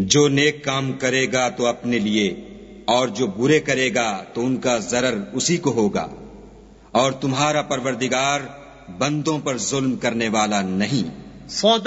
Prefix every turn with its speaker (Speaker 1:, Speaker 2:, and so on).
Speaker 1: जो नेक काम करेगा तो अपने लिए, और जो बुरे करेगा तो उनका जरर उसी को होगा, और तुम्हारा परवरदिगार बंदों पर जुल्म करने वाला नहीं।